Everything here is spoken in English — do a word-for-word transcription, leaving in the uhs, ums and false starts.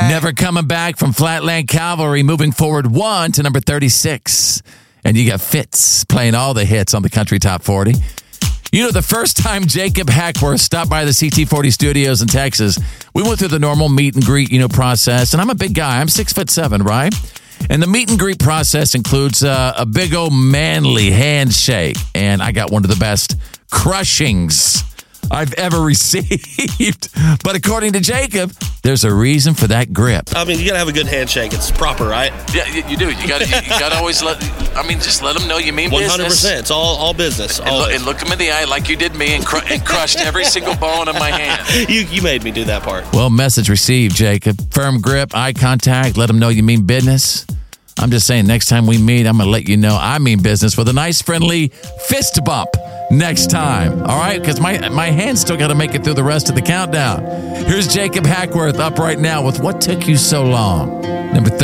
back. Never Coming Back from Flatland Cavalry, moving forward one to number thirty-six. And you got Fitz playing all the hits on the Country Top forty. You know, the first time Jacob Hackworth stopped by the C T forty studios in Texas, we went through the normal meet and greet, you know, process. And I'm a big guy. I'm six foot seven, right? And the meet and greet process includes uh, a big old manly handshake. And I got one of the best crushings I've ever received. But according to Jacob, there's a reason for that grip. I mean, you got to have a good handshake. It's proper, right? Yeah, you, you do. You got to you, you got to always let, I mean, just let them know you mean one business. hundred percent. It's all, all business. And, look, and look them in the eye like you did me and, cr- and crushed every single bone in my hand. You, you made me do that part. Well, message received, Jacob. Firm grip, eye contact, let them know you mean business. I'm just saying, next time we meet, I'm going to let you know I mean business with a nice, friendly fist bump next time. All right? Because my, my hand's still got to make it through the rest of the countdown. Here's Jacob Hackworth up right now with What Took You So Long? Number